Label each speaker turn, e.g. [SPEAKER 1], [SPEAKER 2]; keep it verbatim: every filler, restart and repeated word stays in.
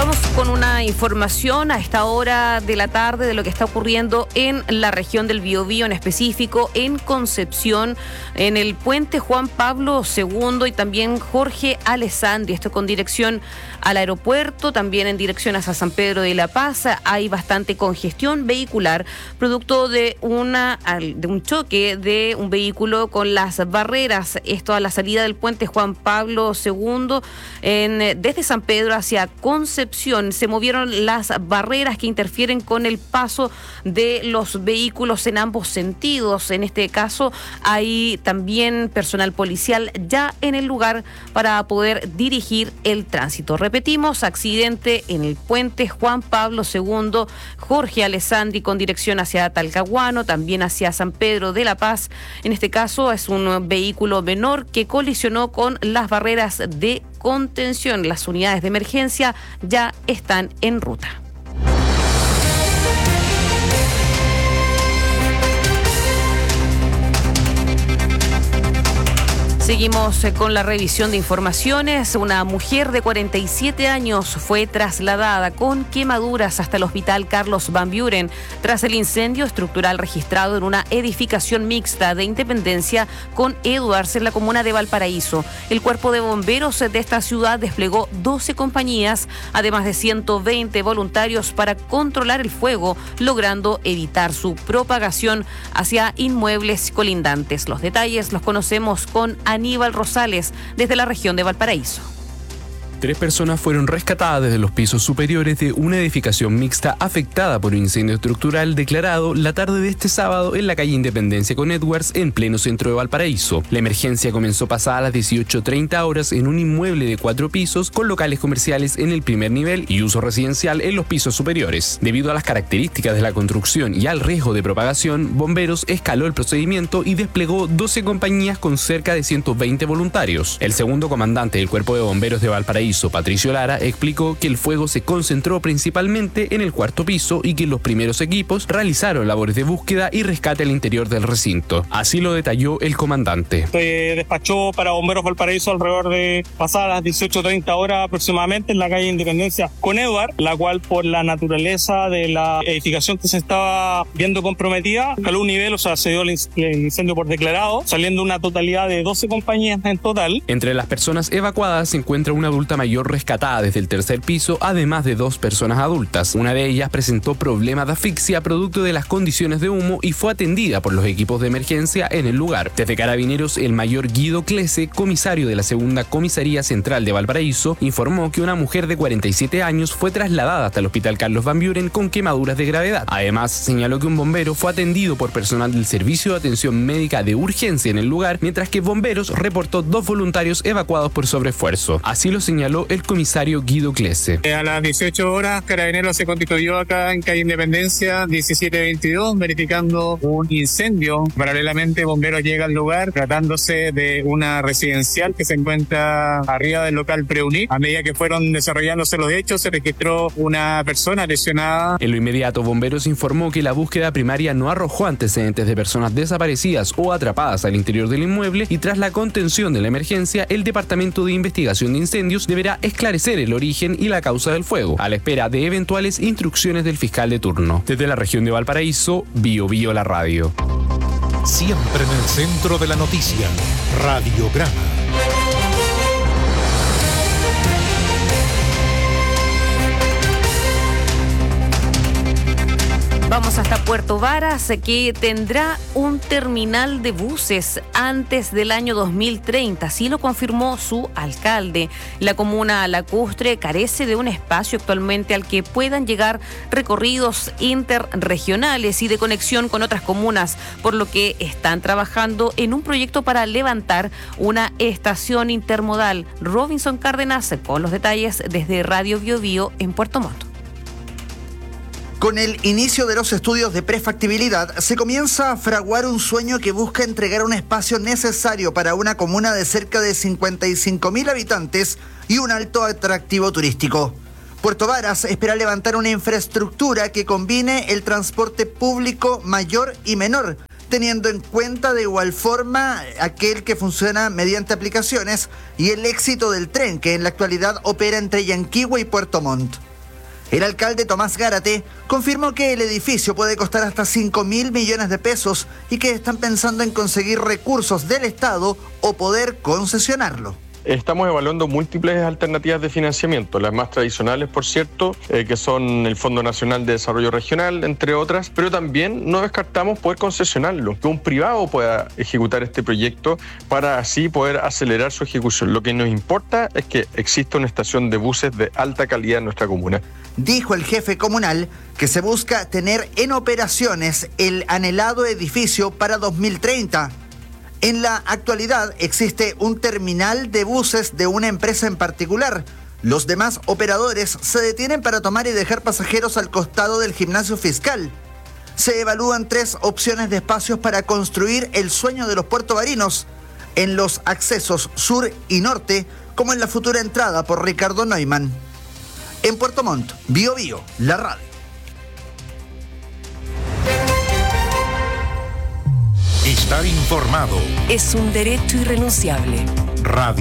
[SPEAKER 1] Vamos con una información a esta hora de la tarde de lo que está ocurriendo en la región del Biobío, en específico en Concepción, en el puente Juan Pablo segundo y también Jorge Alessandri. Esto con dirección al aeropuerto, también en dirección hacia San Pedro de la Paz. Hay bastante congestión vehicular, producto de, una, de un choque de un vehículo con las barreras. Esto a la salida del puente Juan Pablo segundo, en, desde San Pedro hacia Concepción. Se movieron las barreras que interfieren con el paso de los vehículos en ambos sentidos. En este caso hay también personal policial ya en el lugar para poder dirigir el tránsito. Repetimos, accidente en el puente Juan Pablo segundo, Jorge Alessandri con dirección hacia Talcahuano, también hacia San Pedro de la Paz. En este caso es un vehículo menor que colisionó con las barreras de contención. Las unidades de emergencia ya están en ruta. Seguimos con la revisión de informaciones. Una mujer de cuarenta y siete años fue trasladada con quemaduras hasta el hospital Carlos Van Buren tras el incendio estructural registrado en una edificación mixta de Independencia con Edwards en la comuna de Valparaíso. El cuerpo de bomberos de esta ciudad desplegó doce compañías, además de ciento veinte voluntarios para controlar el fuego, logrando evitar su propagación hacia inmuebles colindantes. Los detalles los conocemos con Aníbal Rosales, desde la región de Valparaíso.
[SPEAKER 2] Tres personas fueron rescatadas desde los pisos superiores de una edificación mixta afectada por un incendio estructural declarado la tarde de este sábado en la calle Independencia con Edwards, en pleno centro de Valparaíso. La emergencia comenzó pasada las dieciocho treinta horas en un inmueble de cuatro pisos con locales comerciales en el primer nivel y uso residencial en los pisos superiores. Debido a las características de la construcción y al riesgo de propagación, Bomberos escaló el procedimiento y desplegó doce compañías con cerca de ciento veinte voluntarios. El segundo comandante del Cuerpo de Bomberos de Valparaíso, Patricio Lara, explicó que el fuego se concentró principalmente en el cuarto piso y que los primeros equipos realizaron labores de búsqueda y rescate al interior del recinto. Así lo detalló el comandante.
[SPEAKER 3] Se despachó para Bomberos Valparaíso alrededor de pasadas las dieciocho treinta horas aproximadamente en la calle Independencia con Edward, la cual por la naturaleza de la edificación que se estaba viendo comprometida, escaló un nivel, o sea, se dio el incendio por declarado, saliendo una totalidad de doce compañías en total.
[SPEAKER 2] Entre las personas evacuadas se encuentra una adulta mayor rescatada desde el tercer piso, además de dos personas adultas. Una de ellas presentó problemas de asfixia producto de las condiciones de humo y fue atendida por los equipos de emergencia en el lugar. Desde Carabineros, el mayor Guido Clese, comisario de la segunda Comisaría Central de Valparaíso, informó que una mujer de cuarenta y siete años fue trasladada hasta el hospital Carlos Van Buren con quemaduras de gravedad. Además, señaló que un bombero fue atendido por personal del Servicio de Atención Médica de Urgencia en el lugar, mientras que Bomberos reportó dos voluntarios evacuados por sobreesfuerzo. Así lo señaló el comisario Guido Clese.
[SPEAKER 3] A las dieciocho horas, Carabineros se constituyó acá en calle Independencia diecisiete veintidós, verificando un incendio. Paralelamente, Bomberos llega al lugar, tratándose de una residencial que se encuentra arriba del local Preunic. A medida que fueron desarrollándose los hechos, se registró una persona lesionada.
[SPEAKER 2] En lo inmediato, Bomberos informó que la búsqueda primaria no arrojó antecedentes de personas desaparecidas o atrapadas al interior del inmueble y tras la contención de la emergencia, el Departamento de Investigación de Incendios deberá esclarecer el origen y la causa del fuego, a la espera de eventuales instrucciones del fiscal de turno. Desde la región de Valparaíso, Bio Bio la radio.
[SPEAKER 4] Siempre en el centro de la noticia, Radiograma.
[SPEAKER 1] Vamos hasta Puerto Varas, que tendrá un terminal de buses antes del año dos mil treinta, así lo confirmó su alcalde. La comuna lacustre carece de un espacio actualmente al que puedan llegar recorridos interregionales y de conexión con otras comunas, por lo que están trabajando en un proyecto para levantar una estación intermodal. Robinson Cárdenas con los detalles desde Radio Bio Bio en Puerto Montt.
[SPEAKER 5] Con el inicio de los estudios de prefactibilidad, se comienza a fraguar un sueño que busca entregar un espacio necesario para una comuna de cerca de cincuenta y cinco mil habitantes y un alto atractivo turístico. Puerto Varas espera levantar una infraestructura que combine el transporte público mayor y menor, teniendo en cuenta de igual forma aquel que funciona mediante aplicaciones y el éxito del tren que en la actualidad opera entre Yanquihue y Puerto Montt. El alcalde Tomás Gárate confirmó que el edificio puede costar hasta cinco mil millones de pesos y que están pensando en conseguir recursos del Estado o poder concesionarlo.
[SPEAKER 6] Estamos evaluando múltiples alternativas de financiamiento, las más tradicionales, por cierto, eh, que son el Fondo Nacional de Desarrollo Regional, entre otras, pero también no descartamos poder concesionarlo, que un privado pueda ejecutar este proyecto para así poder acelerar su ejecución. Lo que nos importa es que exista una estación de buses de alta calidad en nuestra comuna.
[SPEAKER 5] Dijo el jefe comunal que se busca tener en operaciones el anhelado edificio para dos mil treinta. En la actualidad existe un terminal de buses de una empresa en particular. Los demás operadores se detienen para tomar y dejar pasajeros al costado del gimnasio fiscal. Se evalúan tres opciones de espacios para construir el sueño de los puertovarinos en los accesos sur y norte, como en la futura entrada por Ricardo Neumann. En Puerto Montt, Bio Bio, la radio.
[SPEAKER 4] Estar informado
[SPEAKER 7] es un derecho irrenunciable.
[SPEAKER 4] Radio